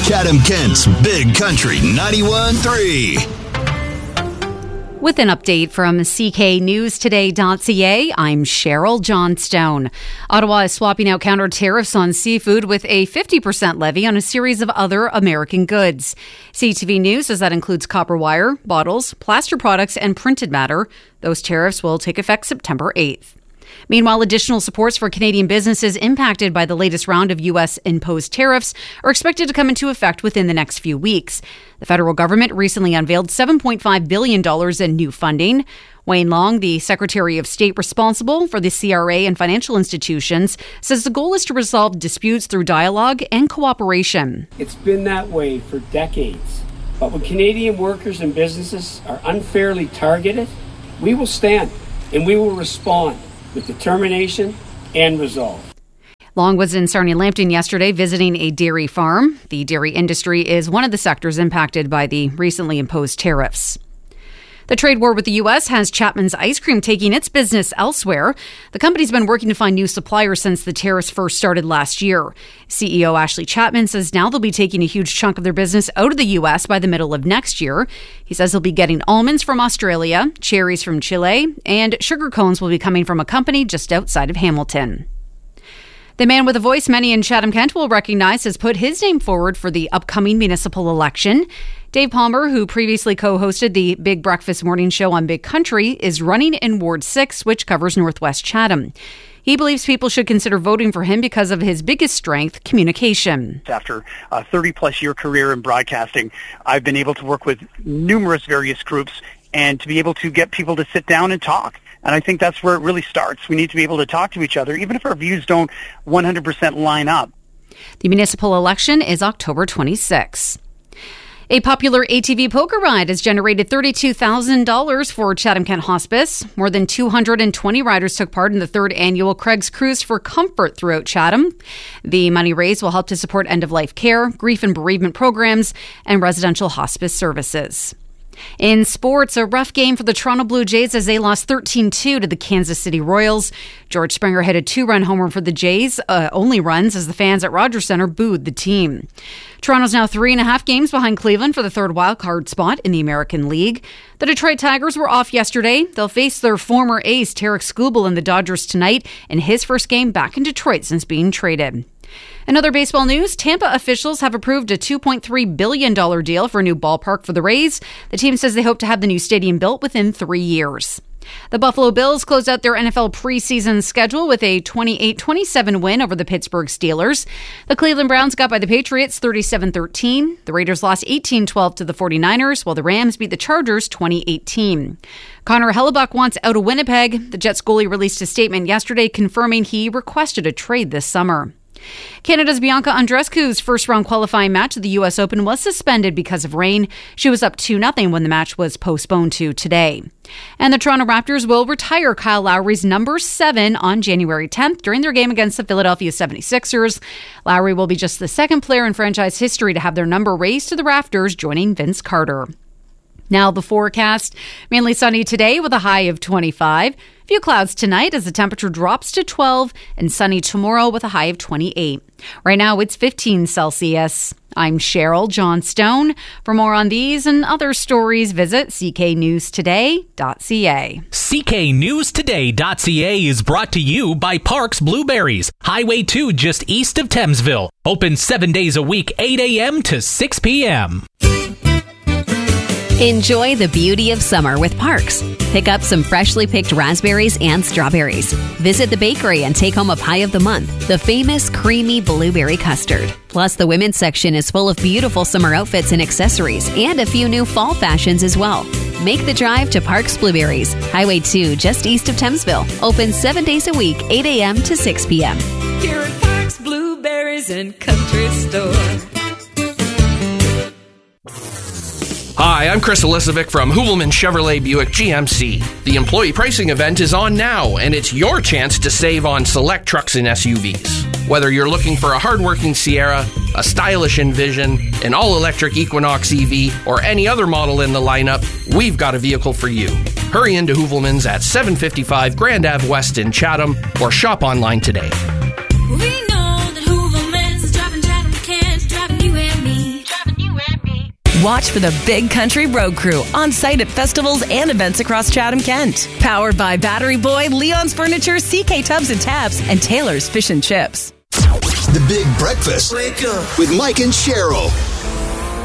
Chatham-Kent's Big Country 91.3. With an update from cknewstoday.ca, I'm Cheryl Johnstone. Ottawa is swapping out counter tariffs on seafood with a 50% levy on a series of other American goods. CTV News says that includes copper wire, bottles, plaster products, and printed matter. Those tariffs will take effect September 8th. Meanwhile, additional supports for Canadian businesses impacted by the latest round of U.S. imposed tariffs are expected to come into effect within the next few weeks. The federal government recently unveiled $7.5 billion in new funding. Wayne Long, the Secretary of State responsible for the CRA and financial institutions, says the goal is to resolve disputes through dialogue and cooperation. It's been that way for decades. But when Canadian workers and businesses are unfairly targeted, we will stand and we will respond with determination and resolve. Long was in Sarnia-Lambton yesterday visiting a dairy farm. The dairy industry is one of the sectors impacted by the recently imposed tariffs. The trade war with the U.S. has Chapman's Ice Cream taking its business elsewhere. The company's been working to find new suppliers since the tariffs first started last year. CEO Ashley Chapman says now they'll be taking a huge chunk of their business out of the U.S. by the middle of next year. He says they'll be getting almonds from Australia, cherries from Chile, and sugar cones will be coming from a company just outside of Hamilton. The man with a voice many in Chatham-Kent will recognize has put his name forward for the upcoming municipal election. Dave Palmer, who previously co-hosted the Big Breakfast Morning Show on Big Country, is running in Ward 6, which covers Northwest Chatham. He believes people should consider voting for him because of his biggest strength, communication. After a 30-plus year career in broadcasting, I've been able to work with numerous various groups and to be able to get people to sit down and talk. And I think that's where it really starts. We need to be able to talk to each other, even if our views don't 100% line up. The municipal election is October 26. A popular ATV poker ride has generated $32,000 for Chatham-Kent Hospice. More than 220 riders took part in the third annual Craig's Cruise for Comfort throughout Chatham. The money raised will help to support end-of-life care, grief and bereavement programs, and residential hospice services. In sports, a rough game for the Toronto Blue Jays as they lost 13-2 to the Kansas City Royals. George Springer hit a 2-run homer for the Jays, only runs as the fans at Rogers Centre booed the team. Toronto's now 3.5 games behind Cleveland for the third wildcard spot in the American League. The Detroit Tigers were off yesterday. They'll face their former ace, Tarek Skubal, in the Dodgers tonight in his first game back in Detroit since being traded. In other baseball news, Tampa officials have approved a $2.3 billion deal for a new ballpark for the Rays. The team says they hope to have the new stadium built within 3 years. The Buffalo Bills closed out their NFL preseason schedule with a 28-27 win over the Pittsburgh Steelers. The Cleveland Browns got by the Patriots 37-13. The Raiders lost 18-12 to the 49ers, while the Rams beat the Chargers 20-18. Connor Hellebuck wants out of Winnipeg. The Jets goalie released a statement yesterday confirming he requested a trade this summer. Canada's Bianca Andreescu's first-round qualifying match at the U.S. Open was suspended because of rain. She was up 2-0 when the match was postponed to today. And the Toronto Raptors will retire Kyle Lowry's number 7 on January 10th during their game against the Philadelphia 76ers. Lowry will be just the second player in franchise history to have their number raised to the rafters, joining Vince Carter. Now the forecast, mainly sunny today with a high of 25. Few clouds tonight as the temperature drops to 12 and sunny tomorrow with a high of 28. Right now it's 15 Celsius. I'm Cheryl Johnstone. For more on these and other stories, visit cknewstoday.ca. cknewstoday.ca is brought to you by Parks Blueberries, Highway 2 just east of Thamesville. Open 7 days a week, 8 a.m. to 6 p.m. Enjoy the beauty of summer with Parks. Pick up some freshly picked raspberries and strawberries. Visit the bakery and take home a pie of the month, the famous creamy blueberry custard. Plus, the women's section is full of beautiful summer outfits and accessories and a few new fall fashions as well. Make the drive to Parks Blueberries, Highway 2 just east of Thamesville. Open 7 days a week, 8 a.m. to 6 p.m. Here at Parks Blueberries and Country Store. Hi, I'm Chris Elizovic from Hoovelman Chevrolet Buick GMC. The employee pricing event is on now, and it's your chance to save on select trucks and SUVs. Whether you're looking for a hardworking Sierra, a stylish Envision, an all-electric Equinox EV, or any other model in the lineup, we've got a vehicle for you. Hurry into Hoovelman's at 755 Grand Ave West in Chatham, or shop online today. We know that Hoovelman's is driving Chatham-Kent, driving you and me. Watch for the Big Country Road Crew on site at festivals and events across Chatham-Kent. Powered by Battery Boy, Leon's Furniture, CK Tubs and Tabs, and Taylor's Fish and Chips. The Big Breakfast with Mike and Cheryl.